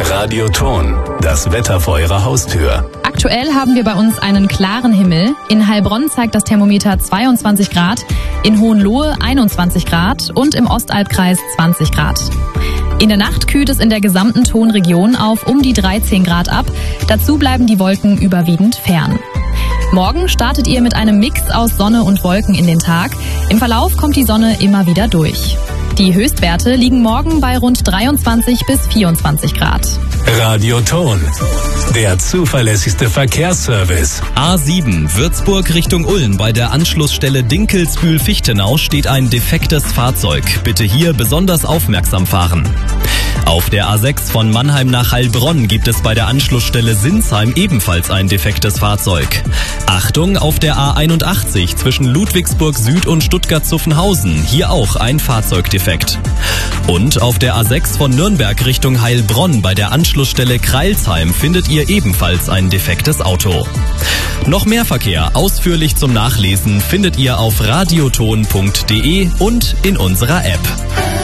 Radioton, das Wetter vor Ihrer Haustür. Aktuell haben wir bei uns einen klaren Himmel. In Heilbronn zeigt das Thermometer 22 Grad, in Hohenlohe 21 Grad und im Ostalbkreis 20 Grad. In der Nacht kühlt es in der gesamten Tonregion auf um die 13 Grad ab. Dazu bleiben die Wolken überwiegend fern. Morgen startet ihr mit einem Mix aus Sonne und Wolken in den Tag. Im Verlauf kommt die Sonne immer wieder durch. Die Höchstwerte liegen morgen bei rund 23 bis 24 Grad. Radioton, der zuverlässigste Verkehrsservice. A7 Würzburg Richtung Ulm. Bei der Anschlussstelle Dinkelsbühl-Fichtenau steht ein defektes Fahrzeug. Bitte hier besonders aufmerksam fahren. Auf der A6 von Mannheim nach Heilbronn gibt es bei der Anschlussstelle Sinsheim ebenfalls ein defektes Fahrzeug. Achtung, auf der A81 zwischen Ludwigsburg Süd und Stuttgart-Zuffenhausen. Hier auch ein Fahrzeugdefekt. Und auf der A6 von Nürnberg Richtung Heilbronn bei der Anschlussstelle Kreilsheim findet ihr ebenfalls ein defektes Auto. Noch mehr Verkehr ausführlich zum Nachlesen findet ihr auf radioton.de und in unserer App.